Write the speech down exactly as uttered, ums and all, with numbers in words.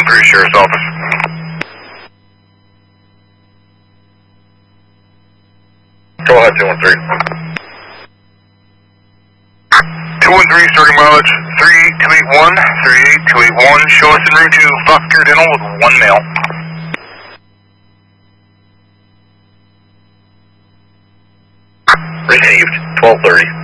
three, Sheriff's Office. Go ahead, two one three. two one three, starting mileage three eight two eight one, three eight two eight one, show us en route to Foster Dental with one male. Received, twelve thirty.